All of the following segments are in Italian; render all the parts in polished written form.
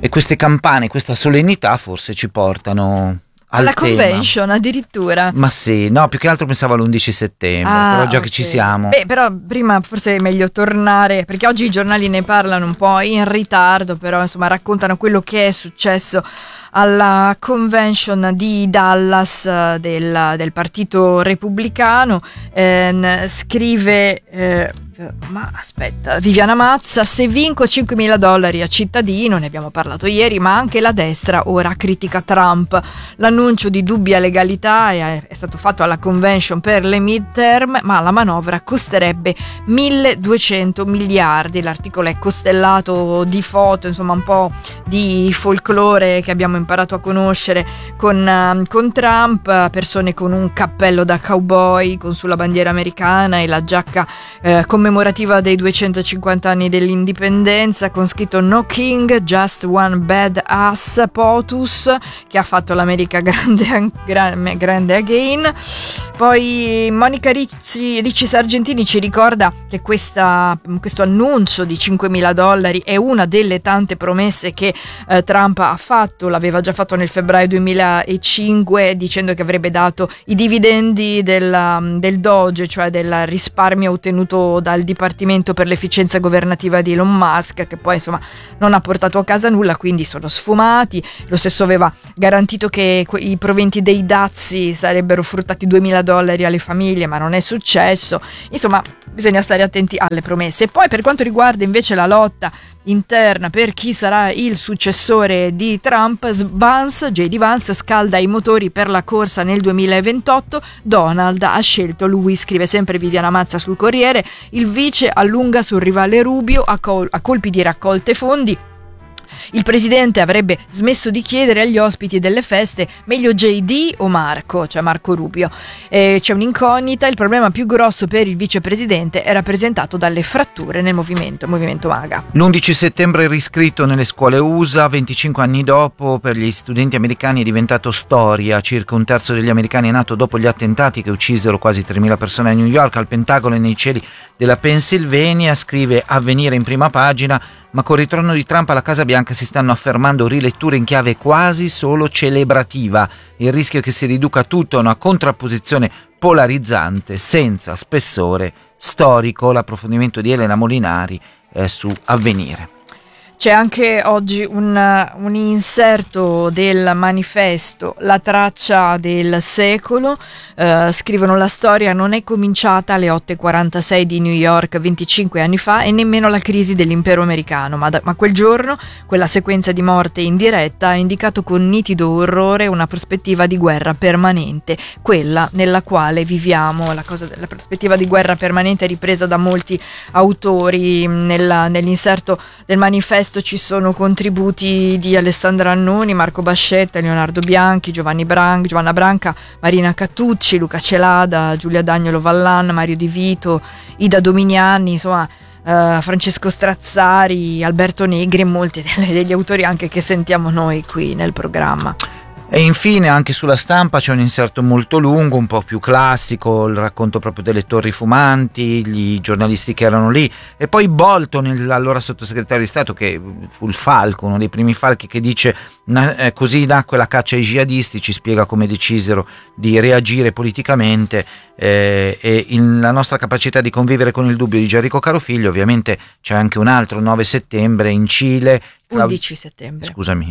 e queste campane, questa solennità forse ci portano alla tema. Convention addirittura. Ma sì, no, più che altro pensavo all'11 settembre, però già che ci siamo. Però prima forse è meglio tornare, perché oggi i giornali ne parlano un po' in ritardo, però insomma raccontano quello che è successo alla convention di Dallas del Partito Repubblicano. Scrive ma aspetta, Viviana Mazza: se vinco $5.000 a cittadino, ne abbiamo parlato ieri, ma anche la destra ora critica Trump. L'annuncio di dubbia legalità è stato fatto alla convention per le midterm, ma la manovra costerebbe 1.200 miliardi. L'articolo è costellato di foto, insomma un po' di folklore che abbiamo imparato a conoscere con Trump, persone con un cappello da cowboy con sulla bandiera americana e la giacca commemorativa dei 250 anni dell'indipendenza, con scritto "No King, just one bad ass POTUS", che ha fatto l'America grande again. Poi Monica Ricci Sargentini ci ricorda che questo annuncio di $5.000 è una delle tante promesse che Trump ha fatto. L'aveva già fatto nel febbraio 2005, dicendo che avrebbe dato i dividendi del Doge, cioè del risparmio ottenuto dal Dipartimento per l'efficienza governativa di Elon Musk, che poi insomma non ha portato a casa nulla, quindi sono sfumati. Lo stesso aveva garantito che i proventi dei dazi sarebbero fruttati $2.000 alle famiglie, ma non è successo. Insomma, bisogna stare attenti alle promesse. E poi per quanto riguarda invece la lotta interna per chi sarà il successore di Trump, J.D. Vance scalda i motori per la corsa nel 2028. Donald ha scelto lui, scrive sempre Viviana Mazza sul Corriere. Il vice allunga sul rivale Rubio a colpi di raccolte fondi. Il presidente avrebbe smesso di chiedere agli ospiti delle feste meglio JD o Marco, cioè Marco Rubio. C'è un'incognita. Il problema più grosso per il vicepresidente è rappresentato dalle fratture nel movimento MAGA. L'11 settembre è riscritto nelle scuole USA, 25 anni dopo per gli studenti americani è diventato storia. Circa un terzo degli americani è nato dopo gli attentati che uccisero quasi 3.000 persone a New York, al Pentagono e nei cieli della Pennsylvania. Scrive Avvenire in prima pagina. Ma col ritorno di Trump alla Casa Bianca si stanno affermando riletture in chiave quasi solo celebrativa. Il rischio è che si riduca tutto a una contrapposizione polarizzante senza spessore storico. L'approfondimento di Elena Molinari su Avvenire. C'è anche oggi un inserto del manifesto La traccia del secolo. Scrivono: la storia non è cominciata alle 8:46 di New York 25 anni fa e nemmeno la crisi dell'impero americano, ma quel giorno, quella sequenza di morte in diretta ha indicato con nitido orrore una prospettiva di guerra permanente, quella nella quale viviamo. La prospettiva di guerra permanente è ripresa da molti autori. Nell'inserto del manifesto ci sono contributi di Alessandra Annoni, Marco Bascetta, Leonardo Bianchi, Giovanna Branca, Marina Cattucci, Luca Celada, Giulia Dagnolo Vallan, Mario Di Vito, Ida Dominiani, insomma Francesco Strazzari, Alberto Negri e molti degli autori anche che sentiamo noi qui nel programma. E infine anche sulla Stampa c'è un inserto molto lungo, un po' più classico, il racconto proprio delle torri fumanti, gli giornalisti che erano lì, e poi Bolton, l'allora sottosegretario di Stato, che fu il falco, uno dei primi falchi, che dice così nacque la caccia ai jihadisti, ci spiega come decisero di reagire politicamente e la nostra capacità di convivere con il dubbio di Gianrico Carofiglio. Ovviamente c'è anche un altro 9 settembre in Cile. 11 settembre. Scusami,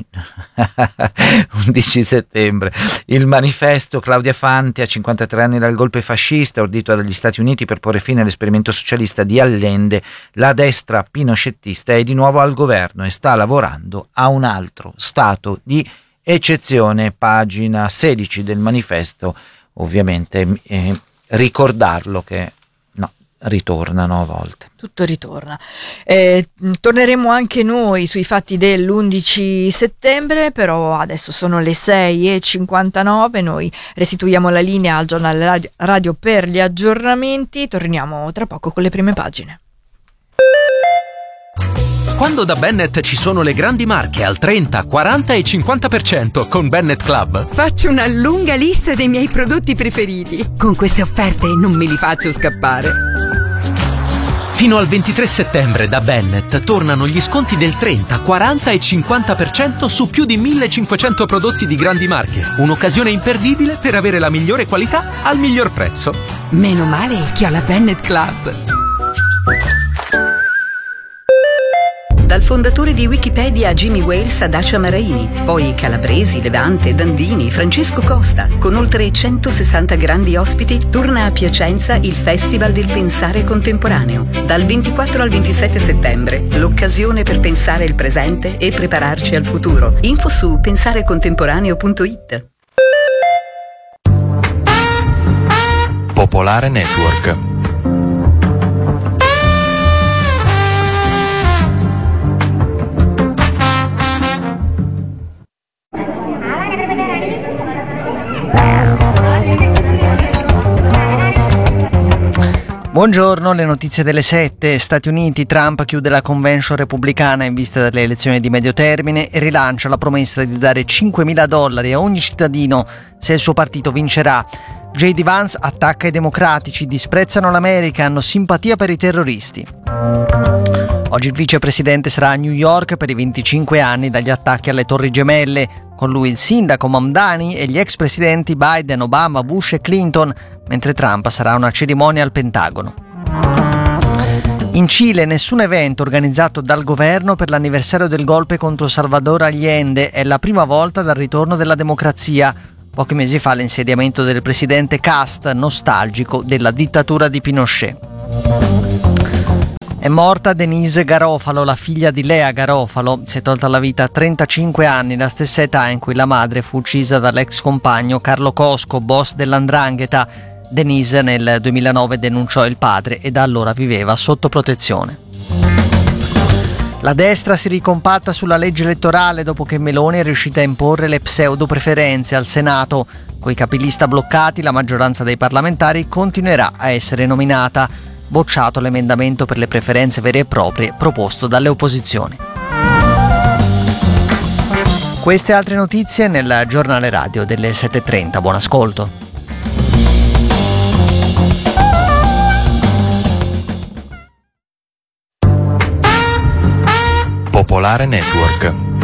11 settembre. Il manifesto, Claudia Fanti, a 53 anni dal golpe fascista ordito dagli Stati Uniti per porre fine all'esperimento socialista di Allende, la destra pinochetista è di nuovo al governo e sta lavorando a un altro stato di eccezione. Pagina 16 del manifesto, ovviamente ricordarlo che ritornano a volte. Tutto ritorna. Torneremo anche noi sui fatti dell'11 settembre, però adesso sono le 6:59, noi restituiamo la linea al giornale radio per gli aggiornamenti, torniamo tra poco con le prime pagine. Quando da Bennett ci sono le grandi marche al 30, 40 e 50% con Bennett Club, faccio una lunga lista dei miei prodotti preferiti. Con queste offerte non me li faccio scappare. Fino al 23 settembre da Bennett tornano gli sconti del 30, 40 e 50% su più di 1500 prodotti di grandi marche. Un'occasione imperdibile per avere la migliore qualità al miglior prezzo. Meno male che ho la Bennett Club. Dal fondatore di Wikipedia Jimmy Wales a Dacia Maraini, poi Calabresi, Levante, Dandini, Francesco Costa. Con oltre 160 grandi ospiti torna a Piacenza il Festival del Pensare Contemporaneo. Dal 24 al 27 settembre, l'occasione per pensare il presente e prepararci al futuro. Info su pensarecontemporaneo.it. Popolare Network. Buongiorno, le notizie delle 7. Stati Uniti, Trump chiude la convention repubblicana in vista delle elezioni di medio termine e rilancia la promessa di dare $5.000 a ogni cittadino se il suo partito vincerà. J.D. Vance attacca i democratici, disprezzano l'America, hanno simpatia per i terroristi. Oggi il vicepresidente sarà a New York per i 25 anni dagli attacchi alle Torri Gemelle. Con lui il sindaco Mamdani e gli ex presidenti Biden, Obama, Bush e Clinton, mentre Trump sarà a una cerimonia al Pentagono. In Cile nessun evento organizzato dal governo per l'anniversario del golpe contro Salvador Allende. È la prima volta dal ritorno della democrazia. Pochi mesi fa l'insediamento del presidente Cast, nostalgico della dittatura di Pinochet. È morta Denise Garofalo, la figlia di Lea Garofalo. Si è tolta la vita a 35 anni, la stessa età in cui la madre fu uccisa dall'ex compagno Carlo Cosco, boss dell''ndrangheta. Denise nel 2009 denunciò il padre e da allora viveva sotto protezione. La destra si ricompatta sulla legge elettorale dopo che Meloni è riuscita a imporre le pseudo-preferenze al Senato. Coi capilista bloccati, la maggioranza dei parlamentari continuerà a essere nominata. Bocciato l'emendamento per le preferenze vere e proprie proposto dalle opposizioni. Queste altre notizie nel giornale radio delle 7:30. Buon ascolto. Popolare Network.